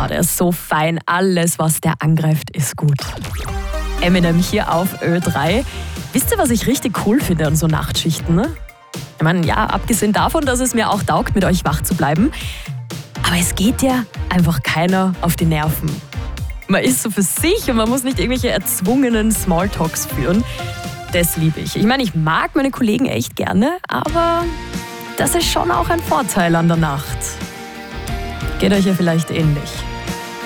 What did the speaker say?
der ist so fein. Alles, was der angreift, ist gut. Eminem hier auf Ö3. Wisst ihr, was ich richtig cool finde an so Nachtschichten? Ne? Ich meine, ja, abgesehen davon, dass es mir auch taugt, mit euch wach zu bleiben. Aber es geht ja einfach keiner auf die Nerven. Man ist so für sich und man muss nicht irgendwelche erzwungenen Smalltalks führen. Das liebe ich. Ich meine, ich mag meine Kollegen echt gerne, aber das ist schon auch ein Vorteil an der Nacht. Geht euch ja vielleicht ähnlich.